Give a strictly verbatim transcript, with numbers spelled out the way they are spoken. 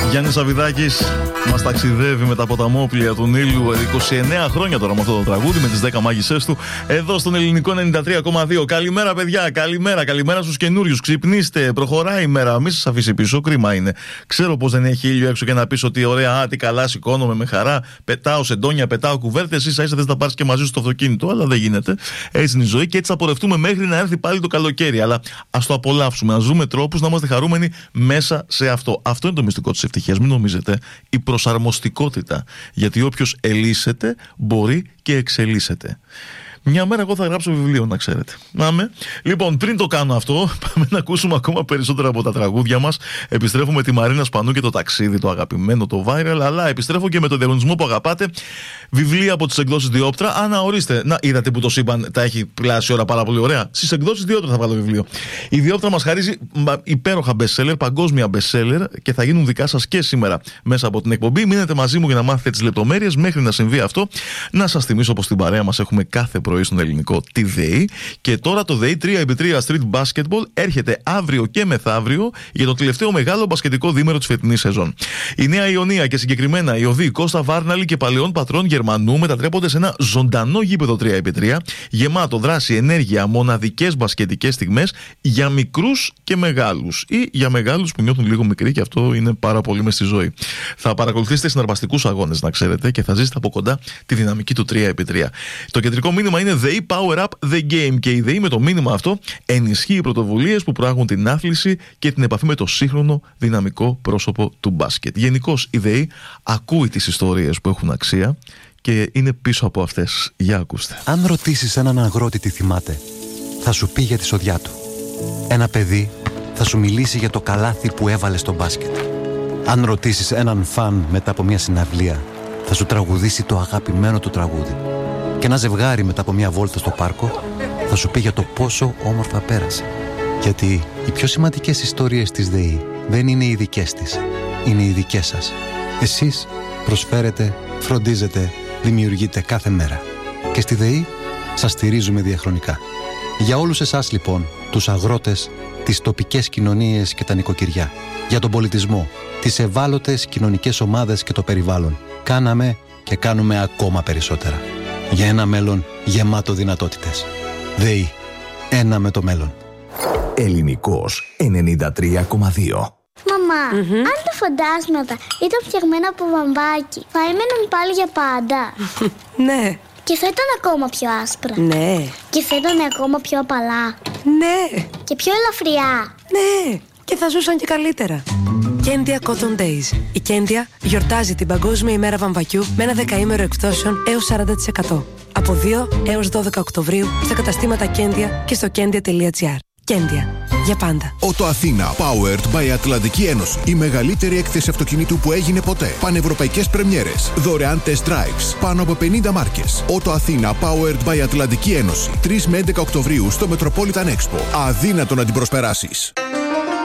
Γιάννης Σαββιδάκης μας ταξιδεύει με τα ποταμόπλια του Νείλου είκοσι εννέα χρόνια τώρα με αυτό το τραγούδι, με τις δέκα μάγισσές του, εδώ στον Ελληνικό ενενήντα τρία κόμμα δύο. Καλημέρα, παιδιά, καλημέρα, καλημέρα στους καινούριους. Ξυπνήστε, προχωράει η μέρα, μη σας αφήσει πίσω, κρίμα είναι. Ξέρω πως δεν έχει ήλιο έξω και να πεις ότι ωραία, α, τι καλά, σηκώνομαι με χαρά, πετάω σεντόνια, πετάω κουβέρτες, ίσα ίσα θες να πάρεις και μαζί σου το αυτοκίνητο, αλλά δεν γίνεται. Έτσι είναι η ζωή και έτσι θα πορευτούμε μέχρι να έρθει πάλι το καλοκαίρι. Αλλά ας το απολαύσουμε, να ζούμε τρόπους να είμαστε χαρούμενοι μέσα σε αυτό. Αυτό είναι το μυστικό της ευτυχίας, μην νομίζετε. Η προσαρμοστικότητα. Γιατί όποιος ελύσεται μπορεί και εξελίσσεται. Μια μέρα εγώ θα γράψω βιβλίο, να ξέρετε. Άμε. Λοιπόν, πριν το κάνω αυτό, πάμε να ακούσουμε ακόμα περισσότερα από τα τραγούδια μας. Επιστρέφω με τη Μαρίνα Σπανού και το ταξίδι, το αγαπημένο, το viral. Αλλά επιστρέφω και με το διαγωνισμό που αγαπάτε. Βιβλία από τις εκδόσεις Διόπτρα. Ανά, ορίστε. Να, είδατε που το σύμπαν τα έχει πλάσει ώρα πάρα πολύ ωραία. Στις εκδόσεις Διόπτρα θα βγάλω βιβλίο. Η Διόπτρα μας χαρίζει υπέροχα bestseller, παγκόσμια bestseller και θα γίνουν δικά σας και σήμερα μέσα από την εκπομπή. Μείνετε μαζί μου για να μάθετε τις λεπτομέρειες μέχρι να συμβεί αυτό. Να σας θυμίσω πως στην παρέα μας έχουμε κάθε πρωί στον Ελληνικό τη ΔΕΗ. Και τώρα το ΔΕΗ τρία επί τρία Street Basketball έρχεται αύριο και μεθαύριο για το τελευταίο μεγάλο μπασκετικό δίμερο της φετινής σεζόν. Η Νέα Ιωνία και συγκεκριμένα η οδοί Κώστα Βάρναλη και παλαιών πατρών Γερμανού μετατρέπονται σε ένα ζωντανό γήπεδο τρία επί τρία, γεμάτο δράση, ενέργεια, μοναδικές μπασκετικές στιγμές για μικρούς και μεγάλους ή για μεγάλους που νιώθουν λίγο μικροί, και αυτό είναι πάρα πολύ μες στη ζωή. Θα παρακολουθήσετε συναρπαστικούς αγώνες, να ξέρετε, και θα ζήσετε από κοντά τη δυναμική του τρία επί τρία. Το κεντρικό μήνυμα είναι ΔΕΗ Power Up The Game, και η ΔΕΗ με το μήνυμα αυτό ενισχύει πρωτοβουλίες που προάγουν την άθληση και την επαφή με το σύγχρονο δυναμικό πρόσωπο του μπάσκετ. Γενικώς η ΔΕΗ ακούει τις ιστορίες που έχουν αξία και είναι πίσω από αυτές. Για ακούστε. Αν ρωτήσεις έναν αγρότη τι θυμάται, θα σου πει για τη σοδιά του. Ένα παιδί θα σου μιλήσει για το καλάθι που έβαλε στο μπάσκετ. Αν ρωτήσεις έναν φαν μετά από μια συναυλία, θα σου τραγουδήσει το αγαπημένο του τραγούδι. Και ένα ζευγάρι μετά από μια βόλτα στο πάρκο θα σου πει για το πόσο όμορφα πέρασε. Γιατί οι πιο σημαντικές ιστορίες της ΔΕΗ δεν είναι οι δικές της, είναι οι δικές σας. Εσείς προσφέρετε, φροντίζετε, δημιουργείτε κάθε μέρα. Και στη ΔΕΗ σας στηρίζουμε διαχρονικά. Για όλους εσάς λοιπόν, τους αγρότες, τις τοπικές κοινωνίες και τα νοικοκυριά, για τον πολιτισμό, τις ευάλωτες κοινωνικές ομάδες και το περιβάλλον, κάναμε και κάνουμε ακόμα περισσότερα. Για ένα μέλλον γεμάτο δυνατότητες. ΔΕΗ. Ένα με το μέλλον. Ελληνικός ενενήντα τρία κόμμα δύο. Μαμά, mm-hmm. αν τα φαντάσματα ήταν φτιαγμένα από βαμβάκι, θα έμεναν πάλι για πάντα? Ναι. Και θα ήταν ακόμα πιο άσπρα? Ναι. Και θα ήταν ακόμα πιο απαλά? Ναι. Και πιο ελαφριά? Ναι. Και θα ζούσαν και καλύτερα. Κέντια Cotton Days. Η Κέντια γιορτάζει την Παγκόσμια ημέρα βαμβακιού με ένα δεκαήμερο εκπτώσεων έως σαράντα τοις εκατό. Από δύο έως δώδεκα Οκτωβρίου στα καταστήματα Κέντια και στο κέντια τελεία τζι άρ. Κέντια. Για πάντα. Ότο Αθήνα, powered by Ατλαντική Ένωση. Η μεγαλύτερη έκθεση αυτοκινήτου που έγινε ποτέ. Πανευρωπαϊκές πρεμιέρες. Δωρεάν test drives. Πάνω από πενήντα μάρκες. Ότο Αθήνα, powered by Ατλαντική Ένωση. τρεις με έντεκα Οκτωβρίου στο Metropolitan Expo. Αδύνατο να την προσπεράσεις.